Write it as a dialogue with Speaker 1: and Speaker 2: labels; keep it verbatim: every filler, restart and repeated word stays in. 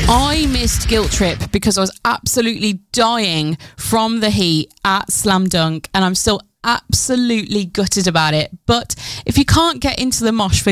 Speaker 1: I missed Guilt Trip because I was absolutely dying from the heat at Slam Dunk, and I'm still absolutely gutted about it. But if you can't get into the mosh for